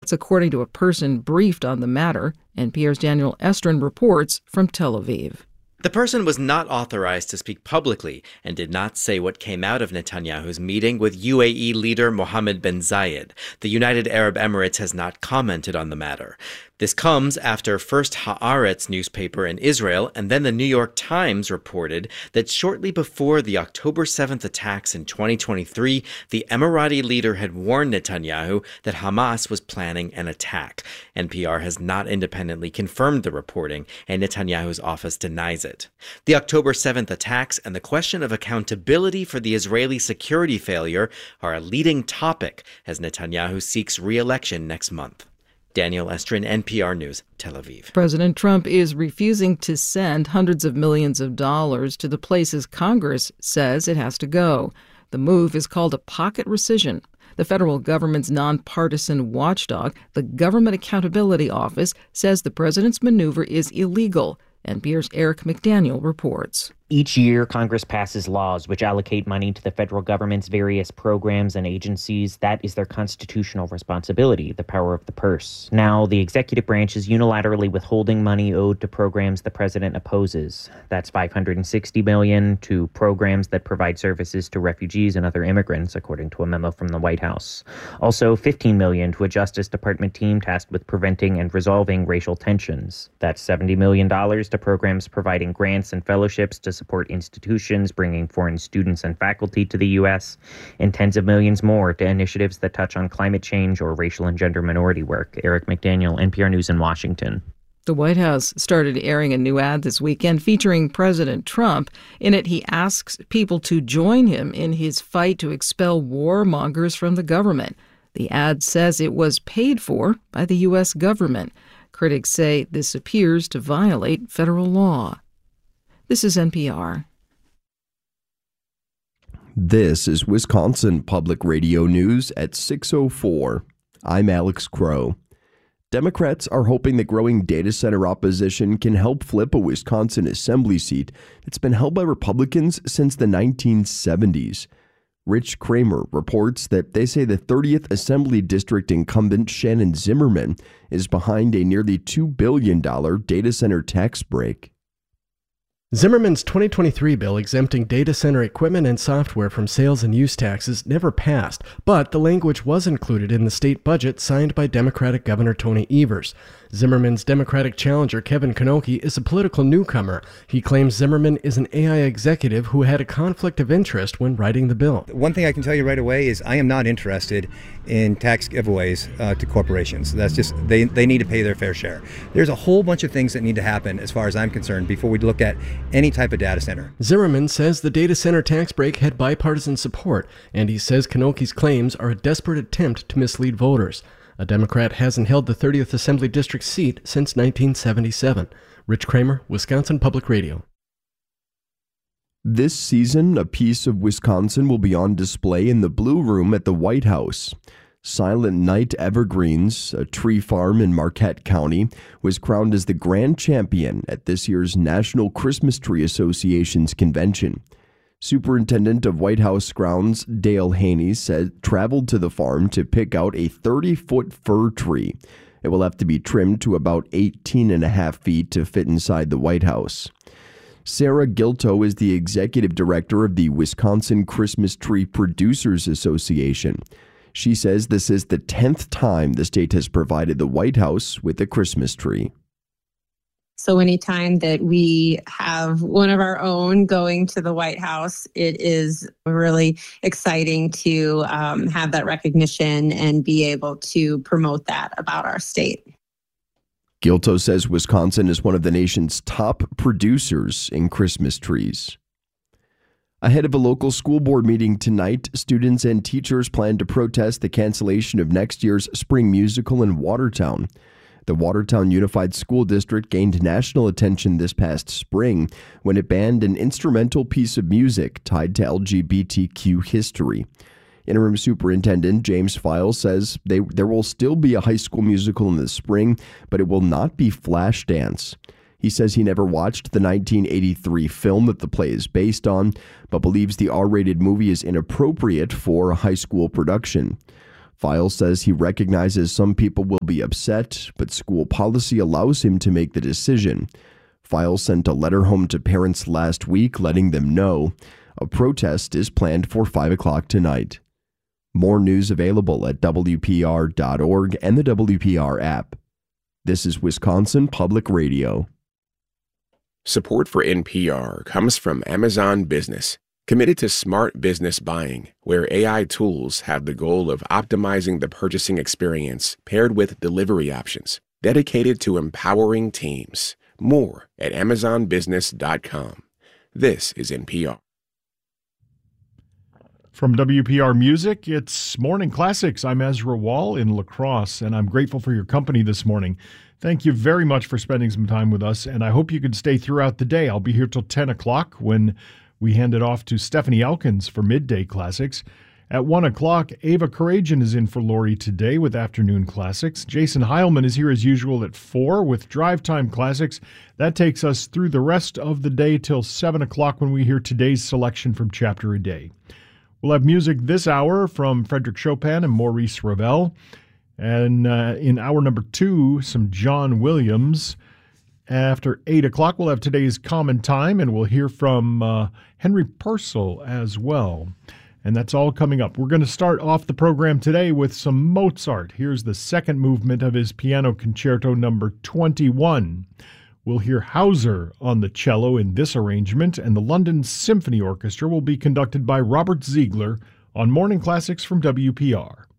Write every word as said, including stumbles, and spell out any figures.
That's according to a person briefed on the matter. N P R's Daniel Estrin reports from Tel Aviv. The person was not authorized to speak publicly and did not say what came out of Netanyahu's meeting with U A E leader Mohammed bin Zayed. The United Arab Emirates has not commented on the matter. This comes after first Haaretz newspaper in Israel and then the New York Times reported that shortly before the October seventh attacks in twenty twenty-three, the Emirati leader had warned Netanyahu that Hamas was planning an attack. N P R has not independently confirmed the reporting, and Netanyahu's office denies it. The October seventh attacks and the question of accountability for the Israeli security failure are a leading topic as Netanyahu seeks re-election next month. Daniel Estrin, N P R News, Tel Aviv. President Trump is refusing to send hundreds of millions of dollars to the places Congress says it has to go. The move is called a pocket rescission. The federal government's nonpartisan watchdog, the Government Accountability Office, says the president's maneuver is illegal. N P R's Eric McDaniel reports. Each year, Congress passes laws which allocate money to the federal government's various programs and agencies. That is their constitutional responsibility, the power of the purse. Now, the executive branch is unilaterally withholding money owed to programs the president opposes. That's five hundred sixty million dollars to programs that provide services to refugees and other immigrants, according to a memo from the White House. Also, fifteen million dollars to a Justice Department team tasked with preventing and resolving racial tensions. That's seventy million dollars to programs providing grants and fellowships to support institutions bringing foreign students and faculty to the U S, and tens of millions more to initiatives that touch on climate change or racial and gender minority work. Eric McDaniel, N P R News in Washington. The White House started airing a new ad this weekend featuring President Trump. In it, he asks people to join him in his fight to expel warmongers from the government. The ad says it was paid for by the U S government. Critics say this appears to violate federal law. This is N P R. This is Wisconsin Public Radio News at six oh four. I'm Alex Crow. Democrats are hoping the growing data center opposition can help flip a Wisconsin assembly seat that's been held by Republicans since the nineteen seventies. Rich Kramer reports that they say the thirtieth Assembly District incumbent Shannon Zimmerman is behind a nearly two billion dollars data center tax break. Zimmerman's twenty twenty-three bill exempting data center equipment and software from sales and use taxes never passed, but the language was included in the state budget signed by Democratic Governor Tony Evers. Zimmerman's Democratic challenger Kevin Knoche is a political newcomer. He claims Zimmerman is an A I executive who had a conflict of interest when writing the bill. One thing I can tell you right away is I am not interested in tax giveaways uh, to corporations. That's just, they, they need to pay their fair share. There's a whole bunch of things that need to happen as far as I'm concerned before we look at any type of data center. Zimmerman says the data center tax break had bipartisan support, and he says Knoche's claims are a desperate attempt to mislead voters. A Democrat hasn't held the thirtieth Assembly District seat since nineteen seventy-seven. Rich Kramer, Wisconsin Public Radio. This season, a piece of Wisconsin will be on display in the Blue Room at the White House. Silent Night Evergreens, a tree farm in Marquette County, was crowned as the grand champion at this year's National Christmas Tree Association's convention. Superintendent of White House grounds Dale Haney said traveled to the farm to pick out a thirty-foot fir tree. It will have to be trimmed to about eighteen and a half feet to fit inside the White House. Sarah Gilto is the executive director of the Wisconsin Christmas Tree Producers Association. She says this is the tenth time the state has provided the White House with a Christmas tree. So anytime that we have one of our own going to the White House, it is really exciting to um, have that recognition and be able to promote that about our state. Gilto says Wisconsin is one of the nation's top producers in Christmas trees. Ahead of a local school board meeting tonight, students and teachers plan to protest the cancellation of next year's spring musical in Watertown. The Watertown Unified School District gained national attention this past spring when it banned an instrumental piece of music tied to L G B T Q history. Interim Superintendent James Files says they, there will still be a high school musical in the spring, but it will not be Flashdance. He says he never watched the nineteen eighty-three film that the play is based on, but believes the R-rated movie is inappropriate for a high school production. Files says he recognizes some people will be upset, but school policy allows him to make the decision. Files sent a letter home to parents last week letting them know. A protest is planned for five o'clock tonight. More news available at W P R dot org and the W P R app. This is Wisconsin Public Radio. Support for N P R comes from Amazon Business, committed to smart business buying, where A I tools have the goal of optimizing the purchasing experience paired with delivery options, dedicated to empowering teams. More at amazon business dot com. This is N P R. From W P R Music, it's Morning Classics. I'm Ezra Wall in La Crosse, and I'm grateful for your company this morning. Thank you very much for spending some time with us, and I hope you can stay throughout the day. I'll be here till ten o'clock when we hand it off to Stephanie Elkins for Midday Classics. At one o'clock, Ava Karajan is in for Lori today with Afternoon Classics. Jason Heilman is here as usual at four with Drive Time Classics. That takes us through the rest of the day till seven o'clock when we hear today's selection from Chapter a Day. We'll have music this hour from Frederic Chopin and Maurice Ravel. And uh, in hour number two, some John Williams. After eight o'clock, we'll have today's Common Time, and we'll hear from uh, Henry Purcell as well. And that's all coming up. We're going to start off the program today with some Mozart. Here's the second movement of his Piano Concerto number twenty-one. We'll hear Hauser on the cello in this arrangement, and the London Symphony Orchestra will be conducted by Robert Ziegler on Morning Classics from W P R.